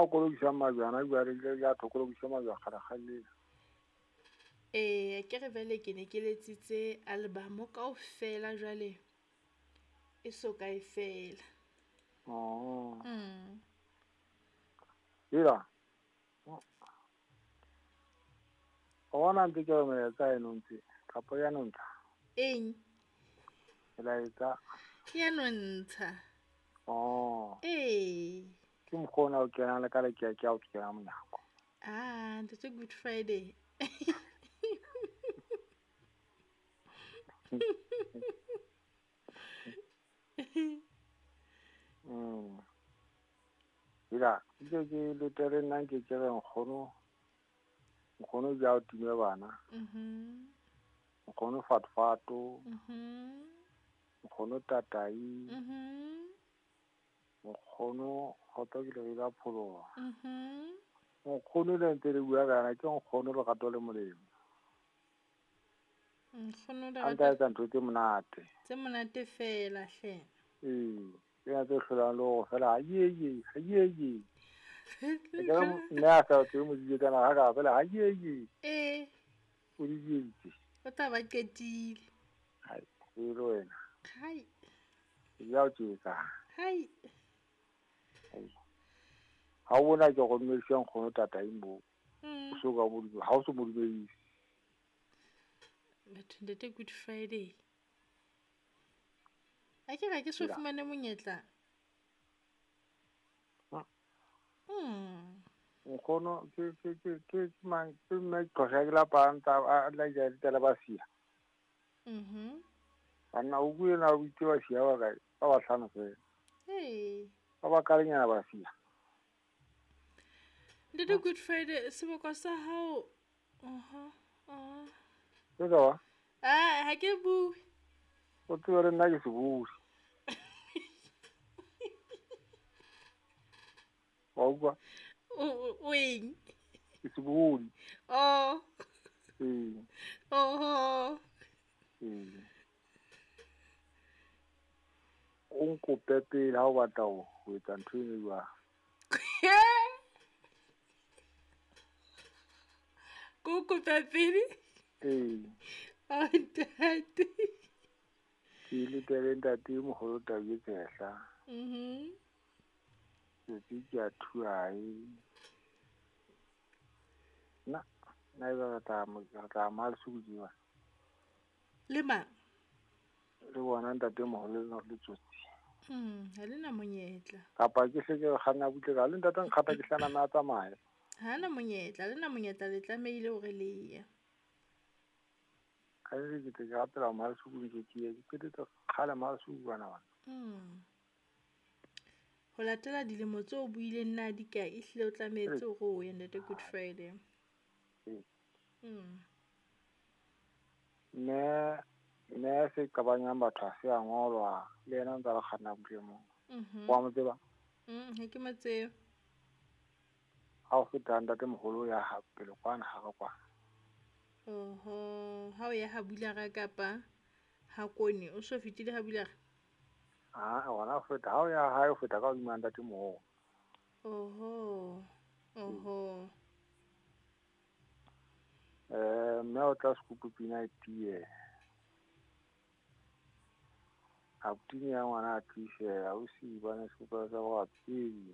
o kolokisa majwana jwale le ya thokolokisa majwa kgarakgalela. ke re vele ke ne ke letsitse album kaofela jwale e soka e fela. Oh. Mm. Ira. Ona ntse ke me tsa enontshe. Kapo ya nontsha. Eng Ela etsa. ya nontsha. Oh. Ke mkhona o kena le ka le ke a o kena monyako. ntate Good Friday. Ira, ke le tere nna ke tsere nkgono ja o time bana. Nkgono fatfato. Nkgono tatai. Nkgono hota ke le ga pholo. Nkgono le ntse le bua kana ke nkgono le gato le molemo. Nkgono A nka etsa ntho tse monate. tse monate fela hle. Ke ya tse hlolang le go fela ye. Ke nne a sa tse mo di kana ga ka fela ye. O di ditse. O tla ba qetile. Hai, e le wena. Hai. Ya o tsetsa. Hai. Ha o bona ke go mmeisa nkgono tata imbo. O so ka mo ha o so mo di. Batho ntate Good Friday. A ke ga ke so fumane monyetla. Nkgono ke mang ke mme tloga ke la panta a la ja ditela ba sia. Ana o bue na o itse ba sia ba kae ba ba hlano fela. Ba ba ka lenyana ba sia. Ntate Good Friday seboko sa hao. Ke ba? Ha ke bue. O tsere nna ke se bue. Wa utlwa? O eng? Ke se bue. Oh. O nkope pele ha o batla ho etsa ntho e jwang. Ko kopa pele. Ntate. Ke le tere ntate mogolo tabe tsehla. Ke a thuae. Na ba tla mal sudiwa. Le mang? Le bona ntate mogolo le tsotsi. Ha le na monyetla. Kapa ke se ke gana butle ka le ntate nkgata ke hlana na tsamaya. Ha na monyetla, le na monyetla le tlameile hore le ye. Ka re ke tla apela mal sudiwa ke tla khala mal sudiwa na bana. Ho latela dilemo tse o buileng nna di ka ehlile o tlametse hore o ye ntate Good Friday. Ne se qabanyang batho a se a ngolwa le yena ntse re kgana butle mo. Wa mo tseba? Ha ke mo tsebe. Ha o feta ntate mogolo ya ha pele kwana ha ka kwana. Ha o ya ha bulara kapa ha kone o so fetile ha bulara. Ona o feta ha o ya ha o feta ka hodima ntate mogolo. Mme o tla skupu pina tie. A putini ya ngwana a tise a o si bana skupa sa go apile.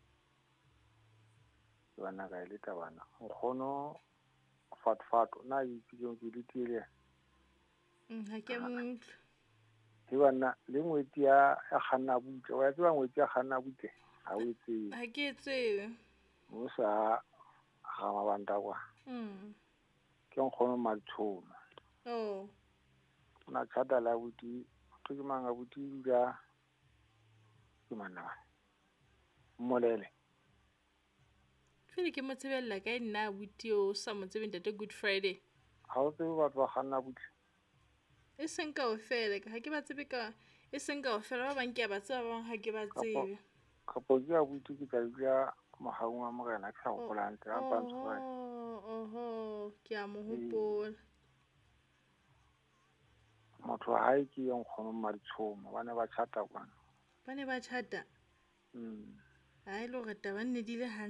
Bana ka ile tabana. Nkgono fatfato na itse ke le tiele. Ha ke mo Ke bana le ngwetsi ya kganna butle wa tseba ngwetsi ya kganna butle ha o etse ha ke tsebe mo sa ga mabanta kwa ke nkgono maltshoma na chata la buti ke manga buti ya ke mana molele fele ke mo tsebella ka nna buti o sa mo tsebe ntate Good Friday ha o tsebe batho ba kganna butle e seng kaofela ha ke ba tsebe ka e seng kaofela ba bang ke ba tseba ba bang ha ke ba tsebe kapo ke a buti ke tla dira mahaung a morena ke sa go polante a pantso ga ke a mo hopola motho ha e ke yeng kgono maltshoma ba ne ba chata kwana ba ne ba chata ha ile gore taba nne di le